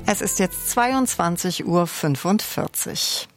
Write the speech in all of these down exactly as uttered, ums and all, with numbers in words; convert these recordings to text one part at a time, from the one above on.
Es ist jetzt zweiundzwanzig Uhr fünfundvierzig.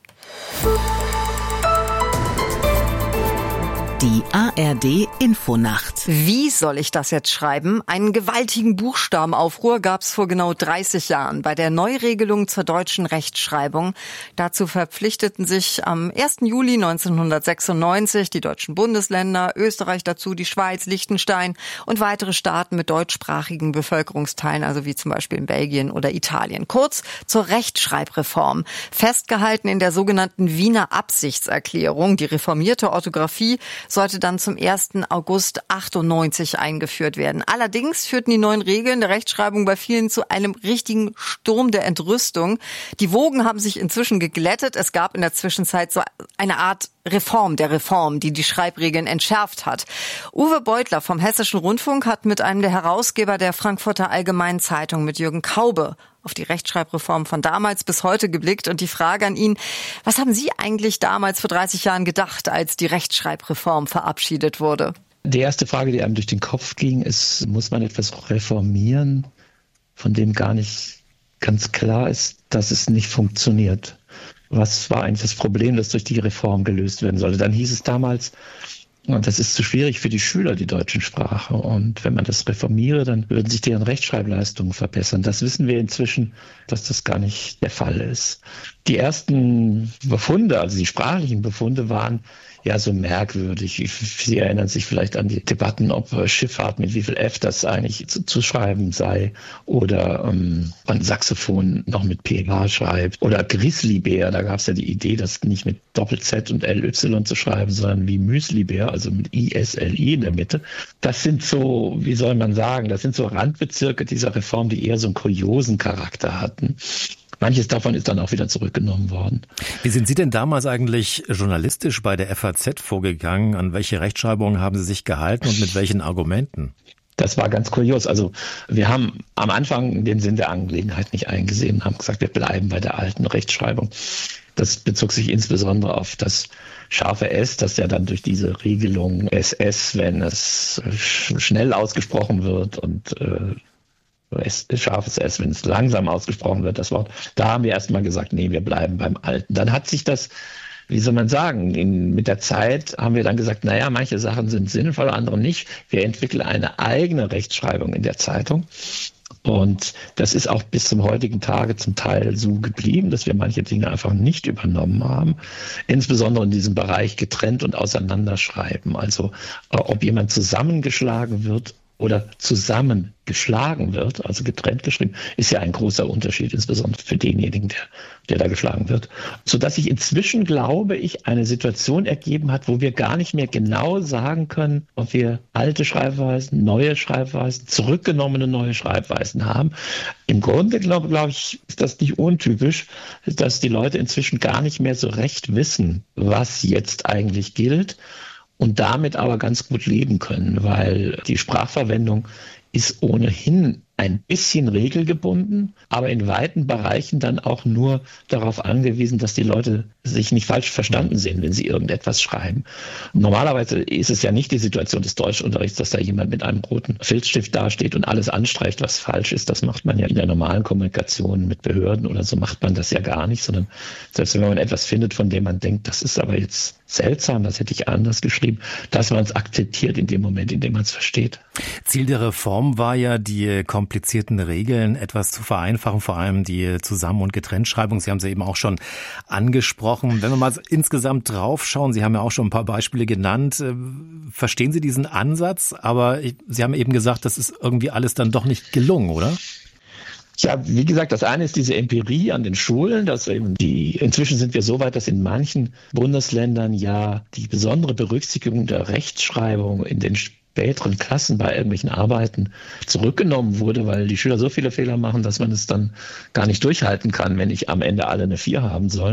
Die A R D-Infonacht. Wie soll ich das jetzt schreiben? Einen gewaltigen Buchstabenaufruhr gab es vor genau dreißig Jahren bei der Neuregelung zur deutschen Rechtschreibung. Dazu verpflichteten sich am ersten Juli neunzehnhundertsechsundneunzig die deutschen Bundesländer, Österreich dazu, die Schweiz, Liechtenstein und weitere Staaten mit deutschsprachigen Bevölkerungsteilen, also wie zum Beispiel in Belgien oder Italien. Kurz zur Rechtschreibreform. Festgehalten in der sogenannten Wiener Absichtserklärung. Die reformierte Orthographie sollte dann zum ersten August achtundneunzig eingeführt werden. Allerdings führten die neuen Regeln der Rechtschreibung bei vielen zu einem richtigen Sturm der Entrüstung. Die Wogen haben sich inzwischen geglättet. Es gab in der Zwischenzeit so eine Art Reform der Reform, die die Schreibregeln entschärft hat. Uwe Beutler vom Hessischen Rundfunk hat mit einem der Herausgeber der Frankfurter Allgemeinen Zeitung, mit Jürgen Kaube, auf die Rechtschreibreform von damals bis heute geblickt. Und die Frage an ihn: Was haben Sie eigentlich damals vor dreißig Jahren gedacht, als die Rechtschreibreform verabschiedet wurde? Die erste Frage, die einem durch den Kopf ging, ist, muss man etwas reformieren, von dem gar nicht ganz klar ist, dass es nicht funktioniert? Was war eigentlich das Problem, das durch die Reform gelöst werden sollte? Dann hieß es damals, und das ist zu schwierig für die Schüler, die deutsche Sprache. Und wenn man das reformiere, dann würden sich deren Rechtschreibleistungen verbessern. Das wissen wir inzwischen, dass das gar nicht der Fall ist. Die ersten Befunde, also die sprachlichen Befunde, waren ja so merkwürdig. Sie erinnern sich vielleicht an die Debatten, ob Schifffahrt mit wie viel F das eigentlich zu, zu schreiben sei, oder ähm, man Saxophon noch mit P H schreibt, oder Grizzlybär. Da gab es ja die Idee, das nicht mit Doppel-Z und L Y zu schreiben, sondern wie Müslibär, also mit I S L I in der Mitte. Das sind so, wie soll man sagen, das sind so Randbezirke dieser Reform, die eher so einen kuriosen Charakter hatten. Manches davon ist dann auch wieder zurückgenommen worden. Wie sind Sie denn damals eigentlich journalistisch bei der F A Z vorgegangen? An welche Rechtschreibung haben Sie sich gehalten und mit welchen Argumenten? Das war ganz kurios. Also wir haben am Anfang den Sinn der Angelegenheit nicht eingesehen und haben gesagt, wir bleiben bei der alten Rechtschreibung. Das bezog sich insbesondere auf das scharfe S, das ja dann durch diese Regelung S S, wenn es schnell ausgesprochen wird, und äh, S, scharfes S, wenn es langsam ausgesprochen wird, das Wort. Da haben wir erstmal gesagt, nee, wir bleiben beim Alten. Dann hat sich das, wie soll man sagen, in, mit der Zeit haben wir dann gesagt, naja, manche Sachen sind sinnvoll, andere nicht. Wir entwickeln eine eigene Rechtschreibung in der Zeitung. Und das ist auch bis zum heutigen Tage zum Teil so geblieben, dass wir manche Dinge einfach nicht übernommen haben. Insbesondere in diesem Bereich getrennt und auseinanderschreiben. Also ob jemand zusammengeschlagen wird oder zusammengeschlagen wird, also getrennt geschrieben, ist ja ein großer Unterschied, insbesondere für denjenigen, der, der da geschlagen wird. Sodass sich inzwischen, glaube ich, eine Situation ergeben hat, wo wir gar nicht mehr genau sagen können, ob wir alte Schreibweisen, neue Schreibweisen, zurückgenommene neue Schreibweisen haben. Im Grunde, glaube, glaube ich, ist das nicht untypisch, dass die Leute inzwischen gar nicht mehr so recht wissen, was jetzt eigentlich gilt, und damit aber ganz gut leben können, weil die Sprachverwendung ist ohnehin ein bisschen regelgebunden, aber in weiten Bereichen dann auch nur darauf angewiesen, dass die Leute sich nicht falsch verstanden sehen, wenn sie irgendetwas schreiben. Normalerweise ist es ja nicht die Situation des Deutschunterrichts, dass da jemand mit einem roten Filzstift dasteht und alles anstreicht, was falsch ist. Das macht man ja in der normalen Kommunikation mit Behörden oder so, macht man das ja gar nicht, sondern selbst wenn man etwas findet, von dem man denkt, das ist aber jetzt seltsam, das hätte ich anders geschrieben, dass man es akzeptiert in dem Moment, in dem man es versteht. Ziel der Reform war ja, die komplizierten Regeln etwas zu vereinfachen, vor allem die Zusammen- und Getrenntschreibung. Sie haben sie eben auch schon angesprochen. Wenn wir mal insgesamt draufschauen, Sie haben ja auch schon ein paar Beispiele genannt, verstehen Sie diesen Ansatz? Aber Sie haben eben gesagt, das ist irgendwie alles dann doch nicht gelungen, oder? Ja, wie gesagt, das eine ist diese Empirie an den Schulen, dass eben die, inzwischen sind wir so weit, dass in manchen Bundesländern ja die besondere Berücksichtigung der Rechtschreibung in den späteren Klassen bei irgendwelchen Arbeiten zurückgenommen wurde, weil die Schüler so viele Fehler machen, dass man es dann gar nicht durchhalten kann, wenn nicht am Ende alle eine vier haben sollen.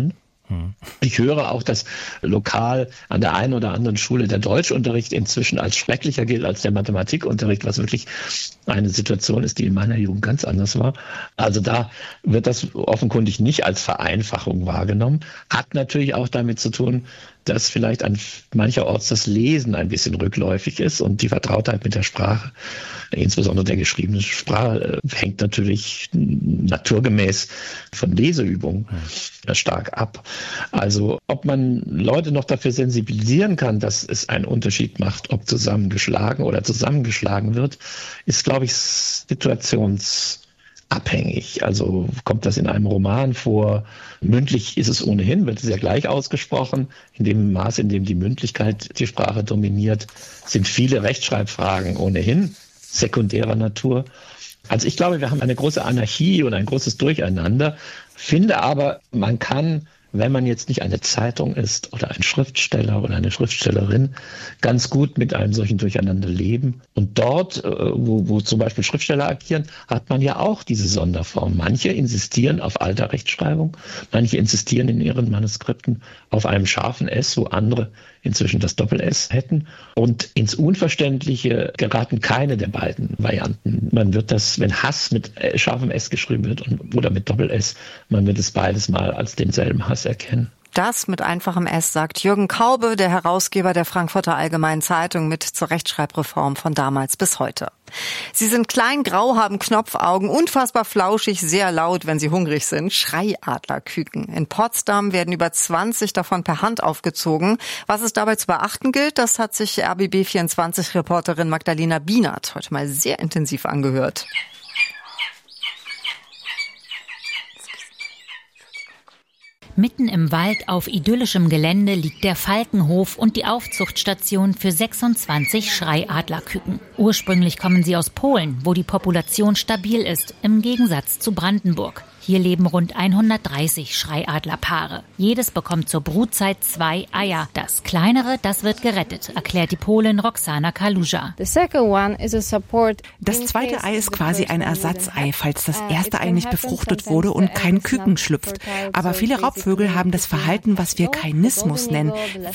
Hm. Ich höre auch, dass lokal an der einen oder anderen Schule der Deutschunterricht inzwischen als schrecklicher gilt als der Mathematikunterricht, was wirklich eine Situation ist, die in meiner Jugend ganz anders war. Also da wird das offenkundig nicht als Vereinfachung wahrgenommen. Hat natürlich auch damit zu tun, dass vielleicht an mancherorts das Lesen ein bisschen rückläufig ist und die Vertrautheit mit der Sprache, insbesondere der geschriebenen Sprache, hängt natürlich naturgemäß von Leseübungen stark ab. Also ob man Leute noch dafür sensibilisieren kann, dass es einen Unterschied macht, ob zusammengeschlagen oder zusammengeschlagen wird, ist, glaube ich, situationsabhängig. Also kommt das in einem Roman vor. Mündlich ist es ohnehin, wird es ja gleich ausgesprochen. In dem Maß, in dem die Mündlichkeit die Sprache dominiert, sind viele Rechtschreibfragen ohnehin sekundärer Natur. Also ich glaube, wir haben eine große Anarchie und ein großes Durcheinander. Finde aber, man kann, wenn man jetzt nicht eine Zeitung ist oder ein Schriftsteller oder eine Schriftstellerin, ganz gut mit einem solchen Durcheinander leben. Und dort, wo, wo zum Beispiel Schriftsteller agieren, hat man ja auch diese Sonderform. Manche insistieren auf alter Rechtschreibung, manche insistieren in ihren Manuskripten auf einem scharfen S, wo andere inzwischen das Doppel-S hätten. Und ins Unverständliche geraten keine der beiden Varianten. Man wird das, wenn Hass mit scharfem S geschrieben wird und, oder mit Doppel-S, man wird es beides mal als denselben Hass erkennen. Das mit einfachem S, sagt Jürgen Kaube, der Herausgeber der Frankfurter Allgemeinen Zeitung, mit zur Rechtschreibreform von damals bis heute. Sie sind klein, grau, haben Knopfaugen, unfassbar flauschig, sehr laut, wenn sie hungrig sind. Schreiadlerküken. In Potsdam werden über zwanzig davon per Hand aufgezogen. Was es dabei zu beachten gilt, das hat sich R B B vierundzwanzig-Reporterin Magdalena Bienert heute mal sehr intensiv angehört. Mitten im Wald auf idyllischem Gelände liegt der Falkenhof und die Aufzuchtstation für sechsundzwanzig Schreiadlerküken. Ursprünglich kommen sie aus Polen, wo die Population stabil ist, im Gegensatz zu Brandenburg. Hier leben rund hundertdreißig Schreiadlerpaare. Jedes bekommt zur Brutzeit zwei Eier. Das kleinere, das wird gerettet, erklärt die Polin Roxana Kaluja. Das zweite Ei ist quasi ein Ersatzei, falls das erste Ei nicht befruchtet wurde und kein Küken schlüpft. Aber viele Raubvögel haben das Verhalten, was wir Kainismus nennen.